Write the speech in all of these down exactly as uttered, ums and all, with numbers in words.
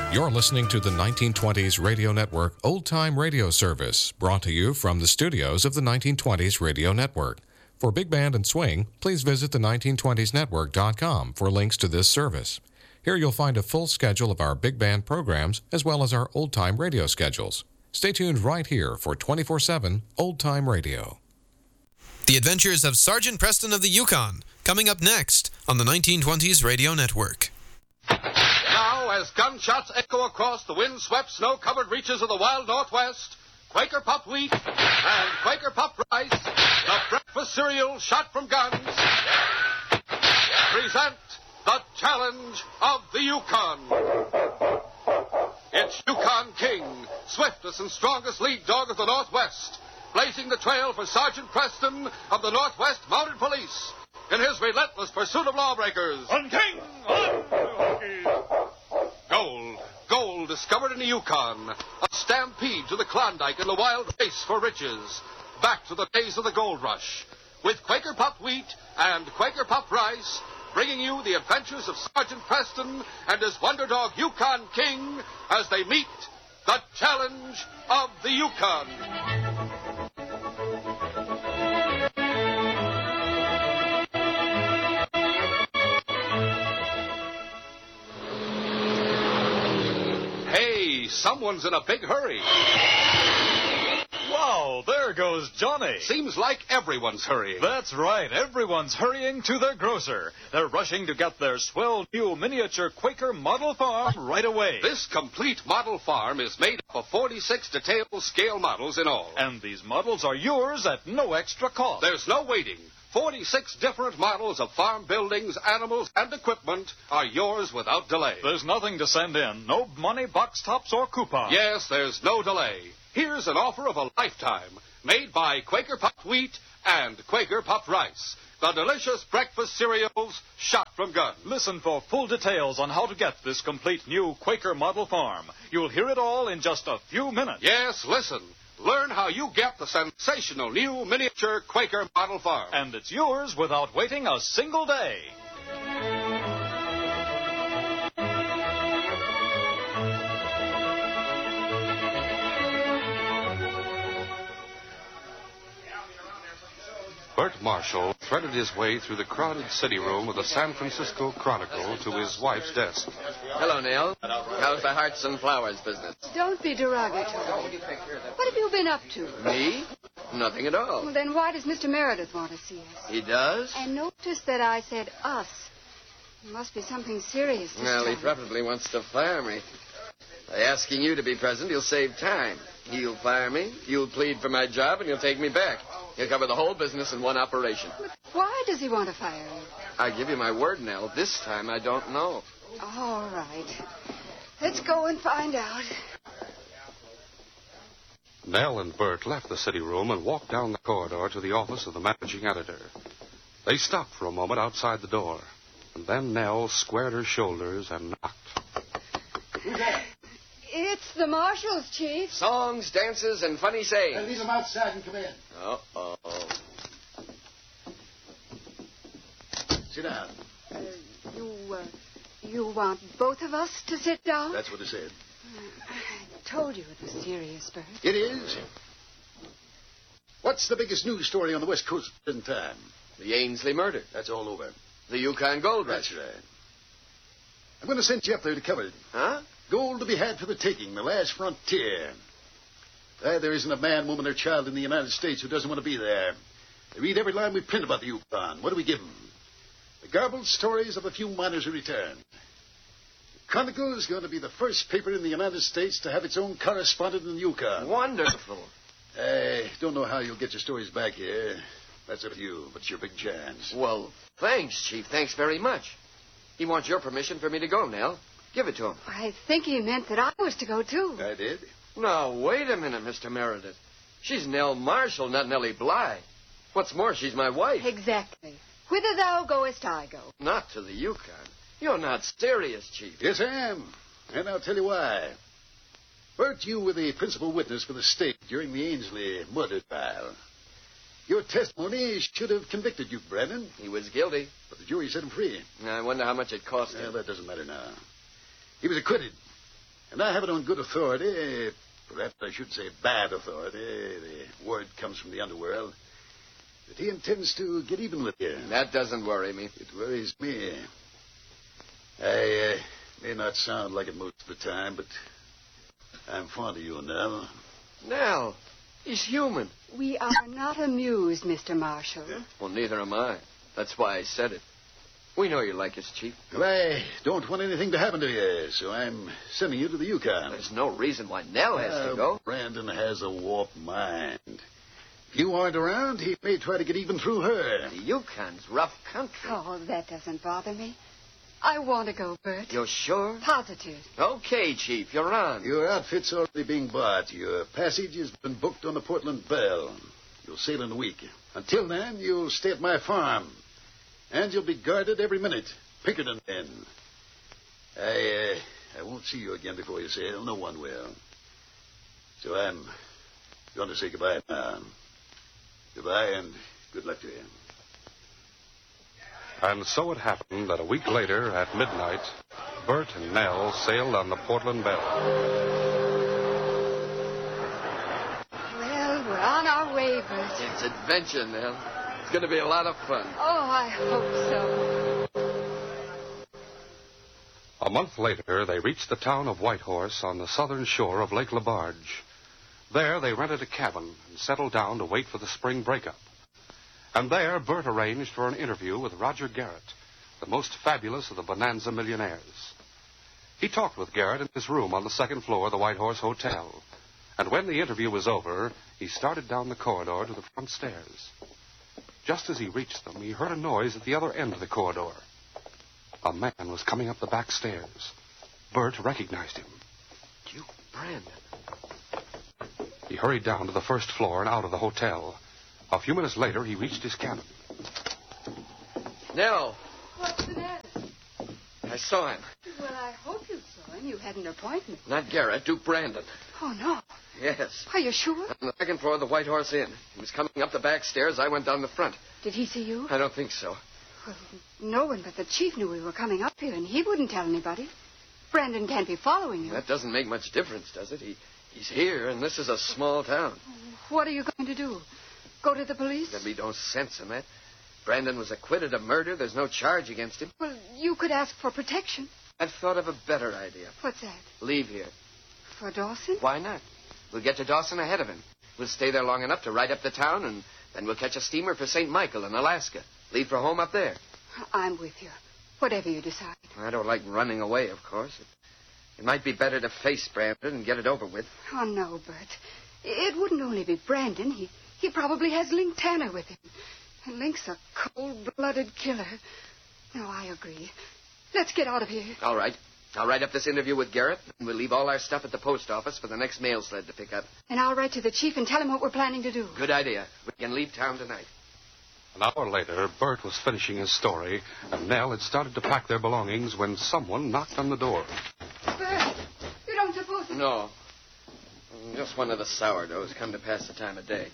You're listening to the nineteen twenties Radio Network Old Time Radio Service, brought to you from the studios of the nineteen twenties Radio Network. For Big Band and Swing, please visit the nineteen twenties network dot com for links to this service. Here you'll find a full schedule of our big band programs as well as our old time radio schedules. Stay tuned right here for twenty-four seven Old Time Radio. The Adventures of Sergeant Preston of the Yukon, coming up next on the nineteen twenties Radio Network. Now, as gunshots echo across the wind-swept, snow-covered reaches of the wild Northwest, Quaker Puffed Wheat and Quaker Puffed Rice, the breakfast cereal shot from guns, present the challenge of the Yukon. It's Yukon King, swiftest and strongest lead dog of the Northwest, blazing the trail for Sergeant Preston of the Northwest Mounted Police in his relentless pursuit of lawbreakers. On King! On! Gold. Gold discovered in the Yukon. A stampede to the Klondike and the wild race for riches. Back to the days of the gold rush. With Quaker Puffed Wheat and Quaker Puffed Rice, bringing you the adventures of Sergeant Preston and his wonder dog Yukon King as they meet the challenge of the Yukon. Someone's in a big hurry. Wow, there goes Johnny. Seems like everyone's hurrying. That's right. Everyone's hurrying to their grocer. They're rushing to get their swell new miniature Quaker model farm right away. This complete model farm is made up of forty-six detailed scale models in all. And these models are yours at no extra cost. There's no waiting. forty-six different models of farm buildings, animals, and equipment are yours without delay. There's nothing to send in. No money, box tops, or coupons. Yes, there's no delay. Here's an offer of a lifetime, made by Quaker Puffed Wheat and Quaker Puffed Rice, the delicious breakfast cereals shot from guns. Listen for full details on how to get this complete new Quaker model farm. You'll hear it all in just a few minutes. Yes, listen. Learn how you get the sensational new miniature Quaker model farm. And it's yours without waiting a single day. Bert Marshall threaded his way through the crowded city room of the San Francisco Chronicle to his wife's desk. Hello, Neil. How's the hearts and flowers business? Don't be derogatory. What have you been up to? Me? Nothing at all. Well, then why does Mister Meredith want to see us? He does? And notice that I said us. It must be something serious this Well, time. he probably wants to fire me. By asking you to be present, he'll save time. He'll fire me, you'll plead for my job, and he'll take me back. He'll cover the whole business in one operation. But why does he want to fire you? I give you my word, Nell. This time I don't know. All right. Let's go and find out. Nell and Bert left the city room and walked down the corridor to the office of the managing editor. They stopped for a moment outside the door, and then Nell squared her shoulders and knocked. Who's that? It's the Marshals, Chief. Songs, dances, and funny sayings. Well, leave them outside and come in. Uh-oh. Sit down. Uh, you, uh, you want both of us to sit down? That's what I said. I told you it was serious, Bert. It is. What's the biggest news story on the West Coast at the time? The Ainsley murder. That's all over. The Yukon gold rush. That's right. I'm going to send you up there to cover it. Huh? Gold to be had for the taking, the last frontier. Uh, there isn't a man, woman, or child in the United States who doesn't want to be there. They read every line we print about the Yukon. What do we give them? The garbled stories of a few miners who returned. The Chronicle is going to be the first paper in the United States to have its own correspondent in the Yukon. Wonderful. I don't know how you'll get your stories back here. That's up to you, but it's your big chance. Well, thanks, Chief. Thanks very much. He wants your permission for me to go, Nell. Give it to him. I think he meant that I was to go, too. I did? Now, wait a minute, Mister Meredith. She's Nell Marshall, not Nellie Bly. What's more, she's my wife. Exactly. Whither thou goest, I go. Not to the Yukon. You're not serious, Chief. Yes, I am. And I'll tell you why. Bert, you were the principal witness for the state during the Ainsley murder trial. Your testimony should have convicted you, Brandon. He was guilty. But the jury set him free. I wonder how much it cost Well, him. that doesn't matter now. He was acquitted. And I have it on good authority, perhaps I should say bad authority, the word comes from the underworld, that he intends to get even with you. That doesn't worry me. It worries me. I uh, may not sound like it most of the time, but I'm fond of you, Nell. Nell, he's human. We are not amused, Mister Marshall. Well, neither am I. That's why I said it. We know you like us, Chief. Well, I don't want anything to happen to you, so I'm sending you to the Yukon. There's no reason why Nell has Uh, to go. Brandon has a warped mind. If you aren't around, he may try to get even through her. The Yukon's rough country. Oh, that doesn't bother me. I want to go, Bert. You're sure? Positive. Okay, Chief, you're on. Your outfit's already being bought. Your passage has been booked on the Portland Belle. You'll sail in a week. Until then, you'll stay at my farm. And you'll be guarded every minute. Pinkerton men. I, uh, I won't see you again before you sail. No one will. So I'm going to say goodbye now. Goodbye and good luck to you. And so it happened that a week later, at midnight, Bert and Nell sailed on the Portland Belle. Well, we're on our way, Bert. It's adventure, Nell. It's going to be a lot of fun. Oh, I hope so. A month later, they reached the town of Whitehorse on the southern shore of Lake LaBarge. There, they rented a cabin and settled down to wait for the spring breakup. And there, Bert arranged for an interview with Roger Garrett, the most fabulous of the Bonanza millionaires. He talked with Garrett in his room on the second floor of the White Horse Hotel. And when the interview was over, he started down the corridor to the front stairs. Just as he reached them, he heard a noise at the other end of the corridor. A man was coming up the back stairs. Bert recognized him. Duke Brandon. He hurried down to the first floor and out of the hotel. A few minutes later, he reached his cabin. Nell, What's the matter? I saw him. Well, I hope you saw him. You had an appointment. Not Garrett, Duke Brandon. Oh, no. Yes. Are you sure? On the second floor of the White Horse Inn. He was coming up the back stairs. I went down the front. Did he see you? I don't think so. Well, no one but the chief knew we were coming up here, and he wouldn't tell anybody. Brandon can't be following you. That doesn't make much difference, does it? He, he's here, and this is a small town. What are you going to do? Go to the police? There'd be no sense in that. Brandon was acquitted of murder. There's no charge against him. Well, you could ask for protection. I've thought of a better idea. What's that? Leave here. For Dawson? Why not? We'll get to Dawson ahead of him. We'll stay there long enough to ride up to town, and then we'll catch a steamer for Saint Michael in Alaska. Leave for home up there. I'm with you. Whatever you decide. I don't like running away, of course. It, it might be better to face Brandon and get it over with. Oh, no, Bert. It wouldn't only be Brandon. He, he probably has Link Tanner with him. And Link's a cold-blooded killer. No, I agree. Let's get out of here. All right. I'll write up this interview with Garrett, and we'll leave all our stuff at the post office for the next mail sled to pick up. And I'll write to the chief and tell him what we're planning to do. Good idea. We can leave town tonight. An hour later, Bert was finishing his story, and Nell had started to pack their belongings when someone knocked on the door. Bert, you don't suppose... No. Just one of the sourdoughs come to pass the time of day.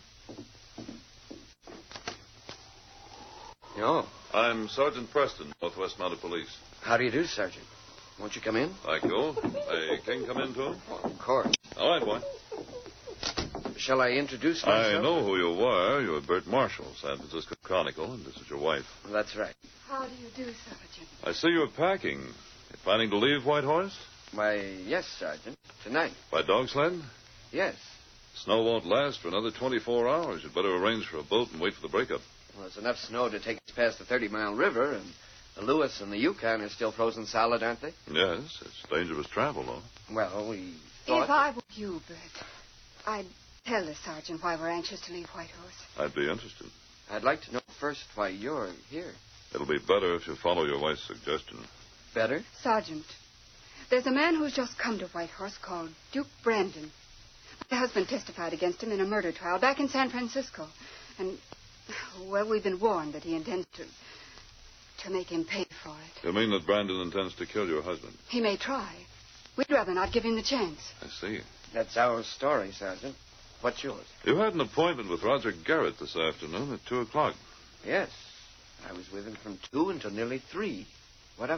No. I'm Sergeant Preston, Northwest Mounted Police. How do you do, Sergeant? Won't you come in? I go. I can come in, too? Oh, of course. All right, boy. Shall I introduce myself? I know who you are. You're Bert Marshall, San Francisco Chronicle, and this is your wife. That's right. How do you do, Sergeant? I see you're packing. You planning to leave White Horse? Why, yes, Sergeant. Tonight. By dog sled? Yes. Snow won't last for another twenty-four hours. You'd better arrange for a boat and wait for the breakup. Well, there's enough snow to take us past the thirty-mile river, and the Lewis and the Yukon are still frozen solid, aren't they? Yes, it's dangerous travel, though. Well, we thought... If I were you, Bert, I'd tell the sergeant why we're anxious to leave White Horse. I'd be interested. I'd like to know first why you're here. It'll be better if you follow your wife's suggestion. Better? Sergeant, there's a man who's just come to White Horse called Duke Brandon. My husband testified against him in a murder trial back in San Francisco. And, well, we've been warned that he intends to... to make him pay for it. You mean that Brandon intends to kill your husband? He may try. We'd rather not give him the chance. I see. That's our story, Sergeant. What's yours? You had an appointment with Roger Garrett this afternoon at two o'clock. Yes. I was with him from two until nearly three. What of it?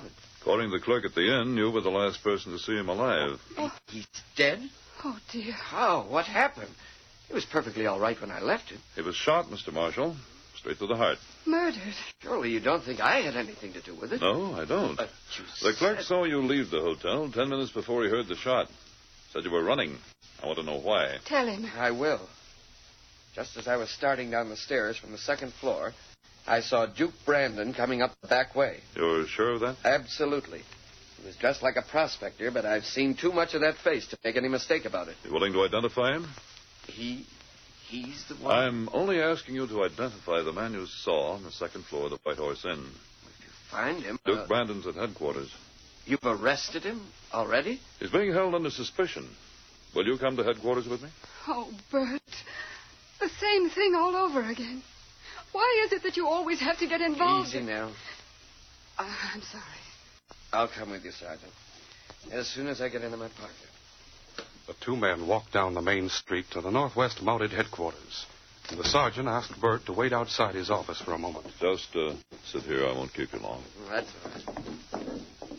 According to the clerk at the inn, you were the last person to see him alive. Oh, he's dead? Oh, dear. How? What happened? He was perfectly all right when I left him. He was shot, Mister Marshall. Straight through the heart. Murdered. Surely you don't think I had anything to do with it? No, I don't. But you The clerk said- saw you leave the hotel ten minutes before he heard the shot. Said you were running. I want to know why. Tell him. I will. Just as I was starting down the stairs from the second floor, I saw Duke Brandon coming up the back way. You're sure of that? Absolutely. He was dressed like a prospector, but I've seen too much of that face to make any mistake about it. You willing to identify him? He... he's the one... I'm only asking you to identify the man you saw on the second floor of the White Horse Inn. Find him? Duke Uh, Brandon's at headquarters. You've arrested him already? He's being held under suspicion. Will you come to headquarters with me? Oh, Bert. The same thing all over again. Why is it that you always have to get involved? Easy now. Uh, I'm sorry. I'll come with you, Sergeant. As soon as I get into my pocket. The two men walked down the main street to the Northwest Mounted headquarters. And the sergeant asked Bert to wait outside his office for a moment. Just uh, sit here. I won't keep you long. That's all right.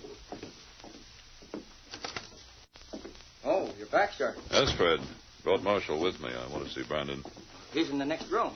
Oh, you're back, Sergeant. Yes, Fred. Brought Marshall with me. I want to see Brandon. He's in the next room.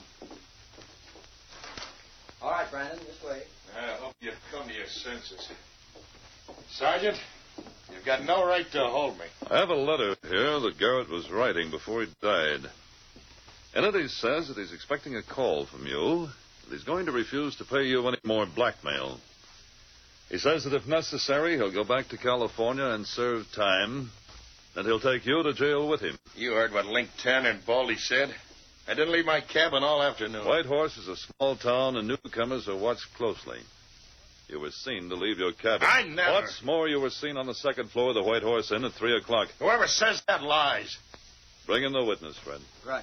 All right, Brandon, this way. I hope you've come to your senses. Sergeant, you've got no right to hold me. I have a letter here that Garrett was writing before he died. In it, he says that he's expecting a call from you, that he's going to refuse to pay you any more blackmail. He says that if necessary, he'll go back to California and serve time, and he'll take you to jail with him. You heard what Link ten and Baldy said. I didn't leave my cabin all afternoon. White Horse is a small town, and newcomers are watched closely. You were seen to leave your cabin. I never. What's more, you were seen on the second floor of the White Horse Inn at three o'clock. Whoever says that lies. Bring in the witness, Fred. Right.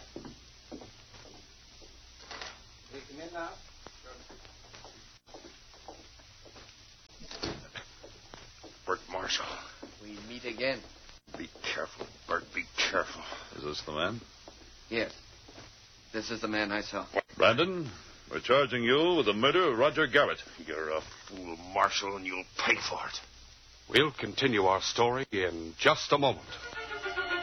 Take him in now. Bert Marshall. We meet again. Be careful, Bert. Be careful. Is this the man? Yes. This is the man I saw. Brandon, we're charging you with the murder of Roger Garrett. You're a fool, Marshall, and you'll pay for it. We'll continue our story in just a moment.